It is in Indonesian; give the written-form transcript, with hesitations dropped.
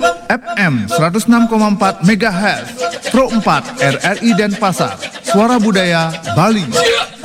FM 106,4 MHz, Pro 4 RRI Denpasar, Suara Budaya Bali.